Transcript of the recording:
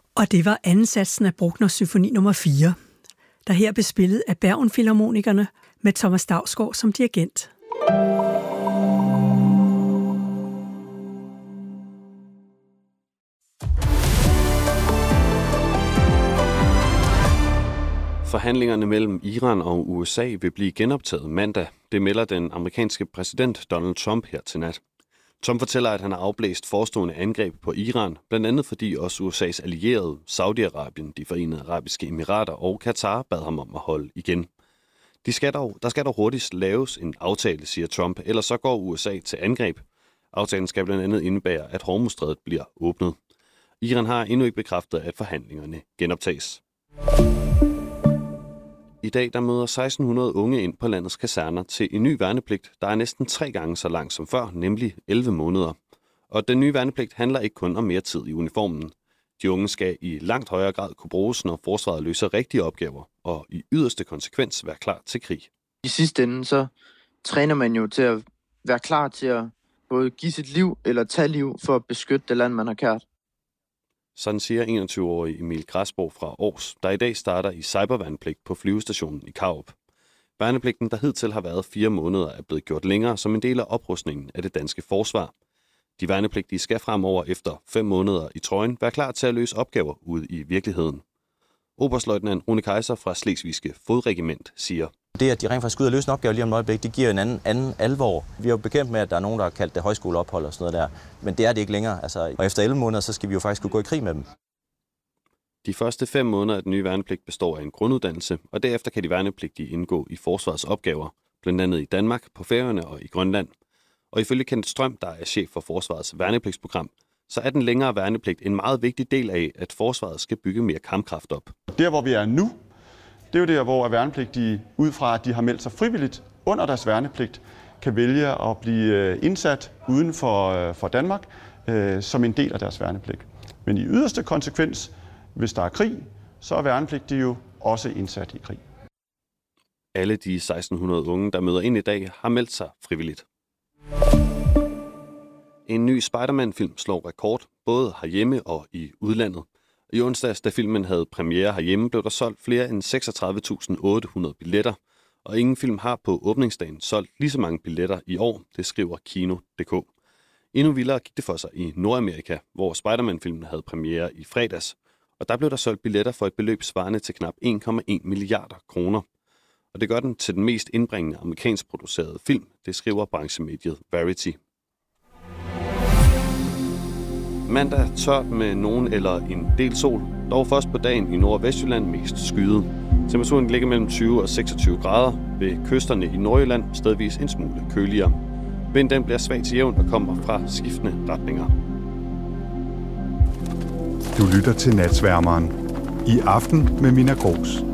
Og det var anden satsen af Bruckner symfoni nummer 4, der her blev spillet af Bergen Filharmonikerne med Thomas Dausgaard som dirigent. Forhandlingerne mellem Iran og USA vil blive genoptaget mandag. Det melder den amerikanske præsident Donald Trump her til nat. Trump fortæller, at han har afblæst forestående angreb på Iran, blandt andet fordi også USA's allierede, Saudi-Arabien, de Forenede Arabiske Emirater og Katar bad ham om at holde igen. Der skal dog hurtigst laves en aftale, siger Trump, ellers så går USA til angreb. Aftalen skal blandt andet indebære, at Hormuzstrædet bliver åbnet. Iran har endnu ikke bekræftet, at forhandlingerne genoptages. I dag der møder 1600 unge ind på landets kaserner til en ny værnepligt, der er næsten 3 gange så lang som før, nemlig 11 måneder. Og den nye værnepligt handler ikke kun om mere tid i uniformen. De unge skal i langt højere grad kunne bruges, når forsvaret løser rigtige opgaver, og i yderste konsekvens være klar til krig. I sidste ende så træner man jo til at være klar til at både give sit liv eller tage liv for at beskytte det land, man har kært. Sådan siger 21-årige Emil Græsborg fra Aarhus, der i dag starter i cyberværnepligt på flyvestationen i Karup. Værnepligten, der hidtil har været 4 måneder, er blevet gjort længere som en del af oprustningen af det danske forsvar. De værnepligtige skal fremover efter 5 måneder i trøjen være klar til at løse opgaver ude i virkeligheden. Oberstløjtnant Rune Kaiser fra Slesvigske Fodregiment siger: Det, at de rent faktisk ud og løse en opgave lige om et øjeblik, det giver en anden alvor. Vi er jo bekendt med, at der er nogen, der har kaldt det højskoleophold og sådan noget der, men det er det ikke længere. Og efter 11 måneder, så skal vi jo faktisk kunne gå i krig med dem. De første 5 måneder af den nye værnepligt består af en grunduddannelse, og derefter kan de værnepligtige indgå i forsvarets opgaver, blandt andet i Danmark, på Færøerne og i Grønland. Og ifølge Kenneth Strøm, der er chef for forsvarets værnepligtsprogram, så er den længere værnepligt en meget vigtig del af, at forsvaret skal bygge mere kampkraft op. Der, hvor vi er nu, det er jo der, hvor værnepligtige, ud fra at de har meldt sig frivilligt under deres værnepligt, kan vælge at blive indsat uden for Danmark som en del af deres værnepligt. Men i yderste konsekvens, hvis der er krig, så er værnepligtige jo også indsat i krig. Alle de 1600 unge, der møder ind i dag, har meldt sig frivilligt. En ny Spider-Man-film slår rekord, både herhjemme og i udlandet. I onsdags, da filmen havde premiere herhjemme, blev der solgt flere end 36.800 billetter, og ingen film har på åbningsdagen solgt lige så mange billetter i år, det skriver Kino.dk. Endnu vildere gik det for sig i Nordamerika, hvor Spider-Man-filmen havde premiere i fredags, og der blev der solgt billetter for et beløb svarende til knap 1,1 milliarder kroner. Og det gør den til den mest indbringende amerikansk producerede film, det skriver branchemediet Variety. Mandag tørt med nogen eller en del sol, dog først på dagen i Nord- og Vestjylland mest skyet. Temperaturen ligger mellem 20 og 26 grader, ved kysterne i Nordjylland stedvis en smule køligere. Vinden bliver svag til jævn og kommer fra skiftende retninger. Du lytter til Natsværmeren. I aften med Mina Gros.